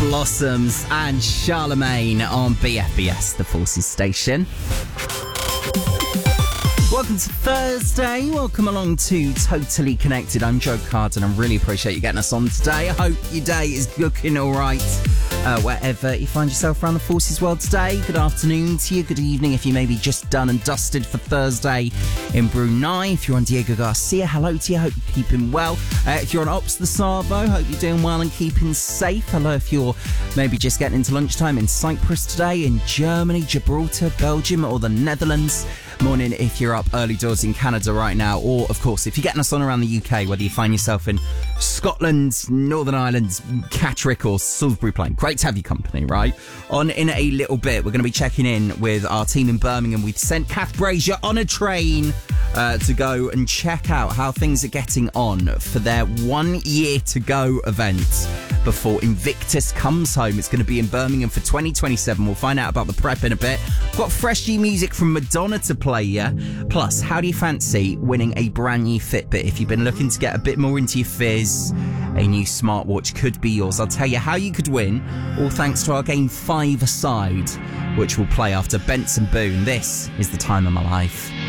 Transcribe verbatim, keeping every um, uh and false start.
Blossoms and Charlemagne on B F B S, the Forces station. Welcome to Thursday. Welcome along to Totally Connected. I'm Joe Carden. I really appreciate you getting us on today. I hope your day is looking all right. Uh, wherever you find yourself around the Forces world today, good afternoon to you, good evening if you may be just done and dusted for Thursday in Brunei. If you're on Diego Garcia, hello to you, hope you're keeping well. Uh, if you're on Ops the Savo, hope you're doing well and keeping safe. Hello if you're maybe just getting into lunchtime in Cyprus today, in Germany, Gibraltar, Belgium or the Netherlands. Morning if you're up early doors in Canada right now, or of course if you're getting us on around the U K, whether you find yourself in Scotland, Northern Ireland, Catterick or Salisbury Plain. Great to have your company, right? On in a little bit, we're going to be checking in with our team in Birmingham. We've sent Kath Brazier on a train uh, to go and check out how things are getting on for their one year to go event before Invictus comes home. It's going to be in Birmingham for twenty twenty-seven. We'll find out about the prep in a bit. We've got fresh new music from Madonna to play you. Plus, how do you fancy winning a brand new Fitbit? If you've been looking to get a bit more into your fizz, a new smartwatch could be yours. I'll tell you how you could win, all thanks to our game Five Aside, which will play after Benson Boone. This is The Time of My Life.